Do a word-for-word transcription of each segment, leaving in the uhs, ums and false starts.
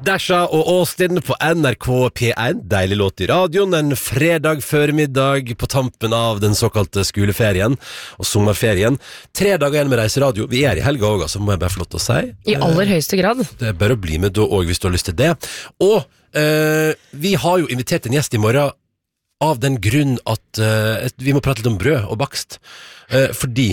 Dasha og Austin på N R K P en. Deilig låt i radioen en fredag føremiddag på tampen av den såkalte skoleferien og sommerferien. Tre dager igjen med Reiseradio. Vi er i helga også, så må jeg bare få lov til å si. I aller høyeste grad. Det er bare å bli med da også hvis du har lyst til det. Og eh, vi har jo invitert en gjest i morgen av den grunn at eh, vi må prate litt om brød og bakst. Eh, fordi...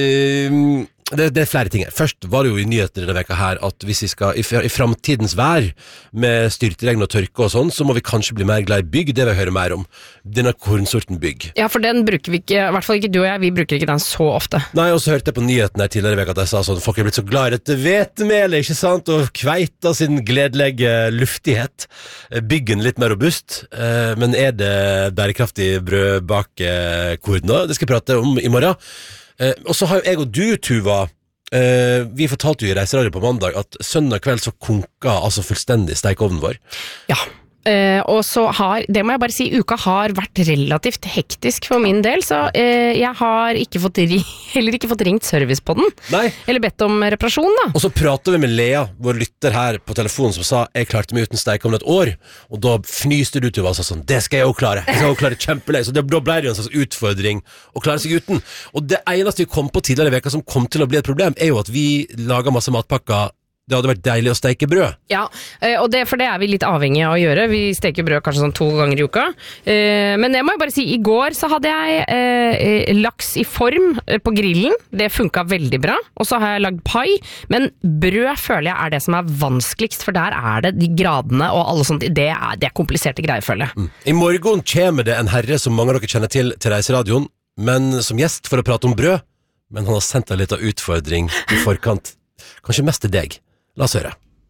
Eh, Det, det er flere ting. Først var det jo i nyhetene denne veka her at hvis vi skal i, i fremtidens vær med styrtregn og tørke og sånn, så må vi kanskje bli mer glad i bygg. Det vil jeg høre mer om. Denne kornsorten bygg. Ja, for den bruker vi ikke, i hvert fall ikke du og jeg, vi bruker ikke den så ofte. Nei, og så hørte jeg på nyhetene her tidligere i veka at jeg sa sånn, folk er blitt så glad i dette hvetemelet, ikke sant? Og kveita sin gledelige luftighet. Byggen litt mer robust. Men er det bærekraftig brødbakekorn da? Det skal jeg prate om i morgen. Eh, og så har jo jeg og du, Tuva, eh, vi fortalte jo i Reiseradio på mandag at søndag kveld så konka altså fullstendig stekeovnen vår. Ja, eh, og så har, det må jeg bare si, uka har vært relativt hektisk for min del, så eh, jeg har ikke fått, heller ikke fått ringt service på den. Nei. Eller bedt om reparasjon da. Og så pratet vi med Lea, vår lytter her på telefonen, som sa, jeg klarte meg uten stekeovn et år, og da fnyste du til hva sånn, det skal jeg jo klare, jeg skal jo klare kjempelei, så det, da ble det en slags utfordring å klare seg uten. Og det eneste vi kom på tidligere i veka som kom til å bli et problem, er jo at vi lager masse matpakker. Det hadde vært deilig å steke brød. Ja, og det, for det er vi litt avhengige av å gjøre. Vi steker brød kanskje sånn to ganger i uka. Men jeg må jo bare si, i går så hadde jeg eh, laks i form på grillen. Det funket veldig bra. Og så har jeg lagd pai. Men brød føler jeg er det som er vanskeligst, for der er det de gradene og alle sånt. Det er, det er kompliserte greier, føler jeg. Mm. I morgen kommer det en herre som mange av dere kjenner til til Reiseradioen, men som gjest for å prate om brød. Men han har sendt en liten utfordring i forkant. Kanskje mest til deg. La oss høre.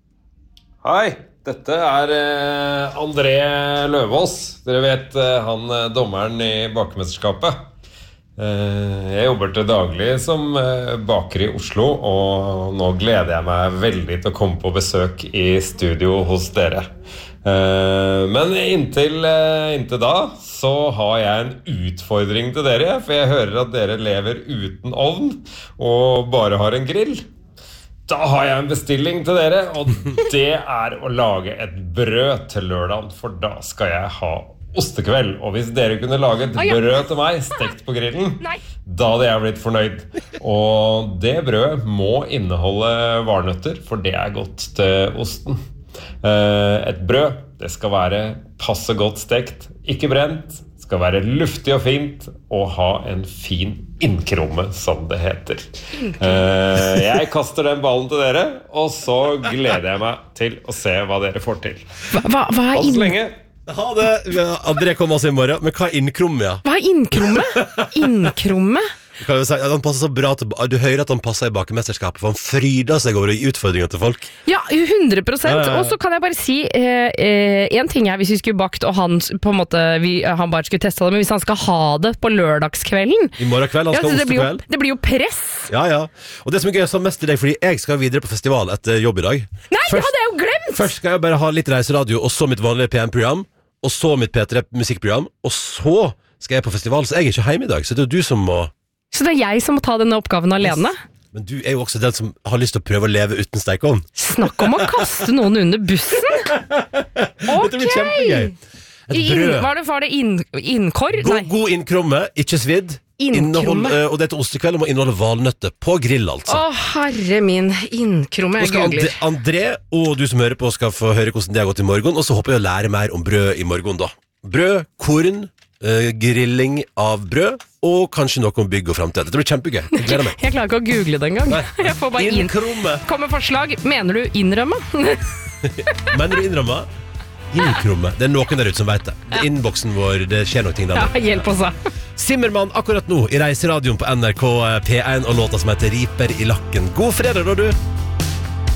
Hei, dette er eh, André Løvaas. Dere vet eh, han eh, dommeren i bakemesterskapet. Eh, jeg jobber til daglig som eh, baker i Oslo, og nå gleder jeg meg veldig til å komme på besøk i studio hos dere. Eh, men inntil, eh, inntil da så har jeg en utfordring til dere, for jeg hører at dere lever uten ovn og bare har en grill. Da har jeg en bestilling til dere, og det er å lage et brød til lørdagen, for da skal jeg ha ostekveld. Og hvis dere kunne lage et brød til meg, stekt på grillen, da hadde jeg blitt fornøyd. Og det brødet må inneholde valnøtter, for det er godt til osten. Et brød, det skal være passe godt stekt, ikke brent, skal være luftig og fint, og ha en fin innkromme, som det heter. Uh, jeg kaster den ballen til dere, og så gleder jeg meg til å se hva dere får til. Hva, hva, hva er inn... lenge. Ha det. André kommer oss i morgen, men hva er innkromme, ja? Hva er innkromme? Innkromme? Kan jeg si, han passer så bra til, du hører at han passer i bakemesterskapet, for han fryder seg over utfordringer til folk. Ja, hundre prosent. Ja, ja, ja. Og så kan jeg bare si, eh, eh, en ting er hvis vi skulle bakt, og han på en måte, vi, han bare skulle teste det, men hvis han skal ha det på lørdagskvelden... I morgen kveld, han skal ja, ha ostekveld. Det blir jo press. Ja, ja. Og det som er gøy, så mest til deg, fordi jeg skal videre på festival etter jobb i dag. Nei, først, det hadde jeg jo glemt! Først skal jeg bare ha litt reiseradio, og så mitt vanlige P M-program, og så mitt P tre musikkprogram, og så skal jeg på festival, så jeg er ikke hjemme i dag, så det er du som må... Så det er jeg som må ta denne oppgaven alene? Yes. Men du er jo også den som har lyst til å prøve å leve uten stekeovn. Snakk om å kaste noen under bussen! Ok! Det blir kjempegøy. Et inn, brød. Var det, var det inn, innkår? God, god innkromme, ikke svidd. Innhold, og det er til ostekveld og må inneholde valnøtter på grill, altså. Å, herre min, innkromme, jeg googler. André og du som hører på skal få høre hvordan det har gått i morgen, og så håper jeg å lære mer om brød i morgen da. Brød, korn, uh, grilling av brød, og kanskje noe om bygg og fremtid. Det blir kjempegøy. Jeg gleder meg. Jeg klarer ikke å google det engang. Jeg får bare innkromme. Inn. Kommer forslag. Mener du innrømme? Mener du innrømme? Innkromme. Det er noen der ute som vet det. Det er innboksen vår, det skjer noe ting der. Ja, hjelp oss da. Simmermann akkurat nå i Reiseradioen på N R K P en og låta som heter Riper i lakken. God fredag da, du!